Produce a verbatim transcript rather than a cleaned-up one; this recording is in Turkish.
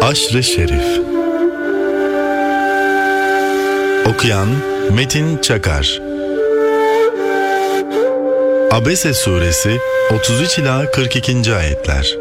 Aşr-ı Şerif. Okuyan Metin Çakar. Abese Suresi otuz üç ila kırk ikinci ayetler.